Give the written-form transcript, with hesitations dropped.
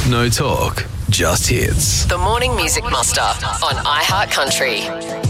No talk, just hits. The Morning Music Muster on iHeart Country.